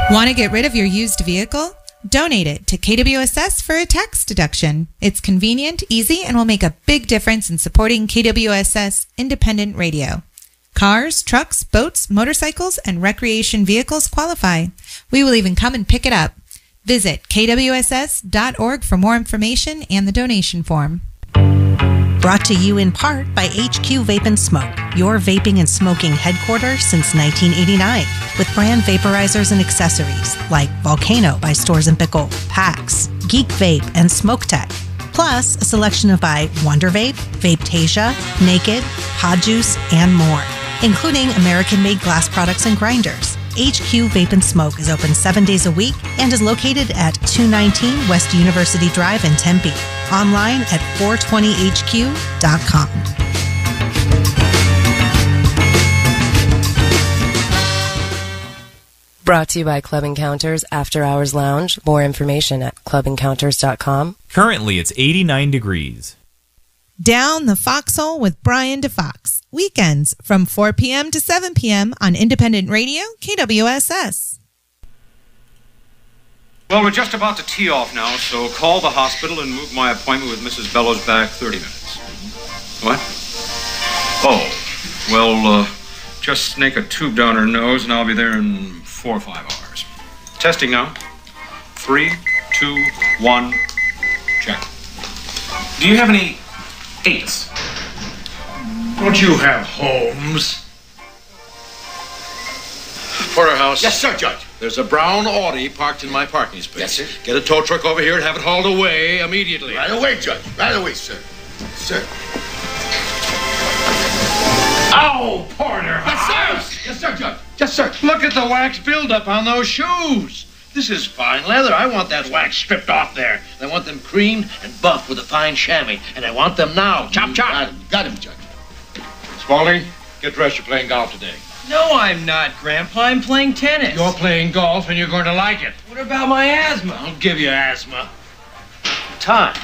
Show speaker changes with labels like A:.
A: Want to get rid of your used vehicle? Donate it to KWSS for a tax deduction. It's convenient, easy, and will make a big difference in supporting KWSS independent radio. Cars, trucks, boats, motorcycles, and recreation vehicles qualify. We will even come and pick it up. Visit kwss.org for more information and the donation form.
B: Brought to you in part by HQ Vape and Smoke, your vaping and smoking headquarters since 1989, with brand vaporizers and accessories like Volcano by Storz & Bickel, PAX, Geek Vape, and Smoke Tech. Plus, a selection of by Wonder Vape, Vapetasia, Naked, Pod Juice, and more, including American-made glass products and grinders. HQ Vape and Smoke is open 7 days a week and is located at 219 West University Drive in Tempe. Online at 420hq.com.
C: Brought to you by Club Encounters After Hours Lounge. More information at clubencounters.com.
D: Currently, it's 89 degrees.
A: Down the Foxhole with Brian DeFox. Weekends from 4 p.m. to 7 p.m. on Independent Radio, KWSS.
E: Well, we're just about to tee off now, so call the hospital and move my appointment with Mrs. Bellows back 30 minutes. What? Oh, well, just snake a tube down her nose and I'll be there in 4 or 5 hours. Testing now. 3, 2, 1, check.
F: Do you have any 8s?
G: Don't you have Holmes?
F: Porterhouse.
G: Yes, sir, Judge.
F: There's a brown Audi parked in my parking space.
G: Yes, sir.
F: Get a tow truck over here and have it hauled away immediately.
G: Right away, Judge. Right away, sir. Sir. Oh, Porterhouse! Yes, sir, Judge. Yes, sir.
F: Look at the wax buildup on those shoes. This is fine leather. I want that wax stripped off there. I want them creamed and buffed with a fine chamois, and I want them now. Chop, chop.
G: Got him, Judge.
F: Spaulding, get dressed. You're playing golf today.
H: No, I'm not, Grandpa. I'm playing tennis.
F: You're playing golf, and you're going to like it.
H: What about my asthma?
F: I'll give you asthma. Time.